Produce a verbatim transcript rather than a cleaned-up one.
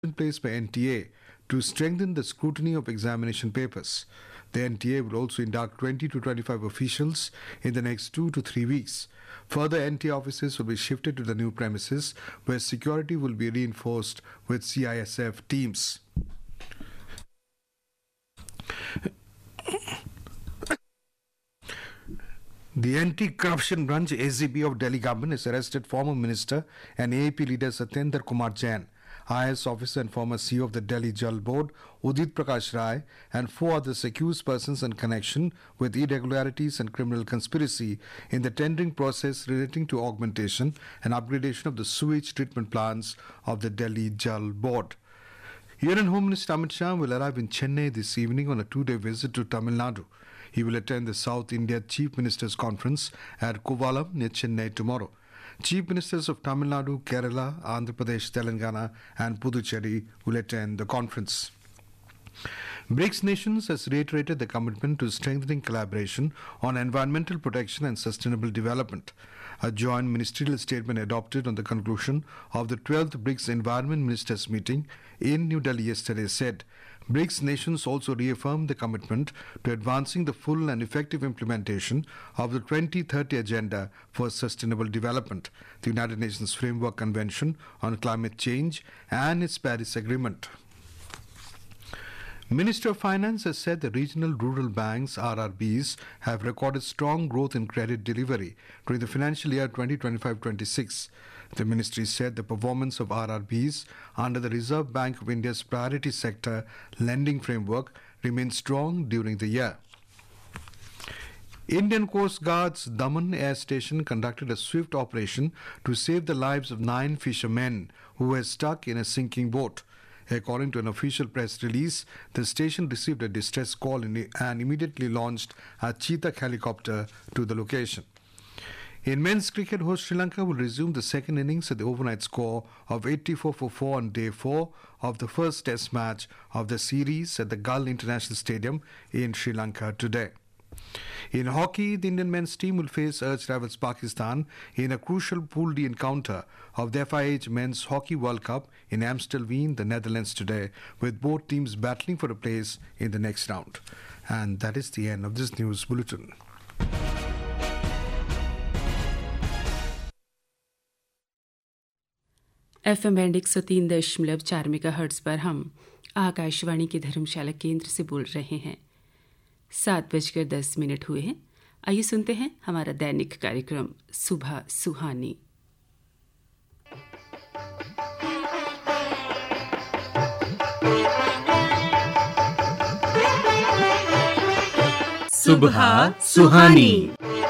in place by N T A to strengthen the scrutiny of examination papers. The N T A will also induct twenty to twenty-five officials in the next two to three weeks. Further, N T A offices will be shifted to the new premises, where security will be reinforced with C I S F teams. The Anti-Corruption Branch A C B of Delhi government has arrested former minister and A A P leader Satyendra Kumar Jain, I A S officer and former C E O of the Delhi Jal Board, Udit Prakash Rai, and four others accused persons in connection with irregularities and criminal conspiracy in the tendering process relating to augmentation and upgradation of the sewage treatment plants of the Delhi Jal Board. Union Home Minister Amit Shah will arrive in Chennai this evening on a two-day visit to Tamil Nadu. He will attend the South India Chief Ministers Conference at Kovalam near Chennai tomorrow. Chief Ministers of Tamil Nadu, Kerala, Andhra Pradesh, Telangana and Puducherry will attend the conference. BRICS nations has reiterated the commitment to strengthening collaboration on environmental protection and sustainable development. A joint ministerial statement adopted on the conclusion of the twelfth BRICS Environment Ministers meeting in New Delhi yesterday said, BRICS nations also reaffirmed the commitment to advancing the full and effective implementation of the twenty thirty Agenda for Sustainable Development, the United Nations Framework Convention on Climate Change and its Paris Agreement. Minister of Finance has said the regional rural banks, R R Bs, have recorded strong growth in credit delivery during the financial year twenty twenty-five twenty-six. The ministry said the performance of R R Bs under the Reserve Bank of India's priority sector lending framework remained strong during the year. Indian Coast Guard's Daman Air Station conducted a swift operation to save the lives of nine fishermen who were stuck in a sinking boat. According to an official press release, the station received a distress call and immediately launched a Chetak helicopter to the location. In men's cricket, host Sri Lanka will resume the second innings at the overnight score of eighty-four for four on day four of the first test match of the series at the Gull International Stadium in Sri Lanka today. In hockey, the Indian men's team will face arch rivals Pakistan in a crucial Pool D encounter of the F I H Men's Hockey World Cup in Amstelveen, the Netherlands today, with both teams battling for a place in the next round. And that is the end of this news bulletin. F M band एक सौ तीन दशमलव चार mega hertz पर हम आकाशवाणी के धर्मशाला केंद्र से बोल रहे हैं। सात बजकर दस मिनट हुए हैं। आइए सुनते हैं हमारा दैनिक कार्यक्रम सुबह सुहानी। सुबह सुहानी।